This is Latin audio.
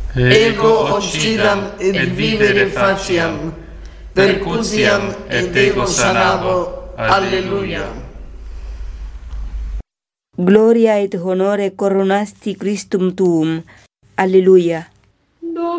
Ego occidam et vivere faciam, percutiam et ego sanabo. Alleluia. Gloria et honore coronasti Christum tuum. Alleluia.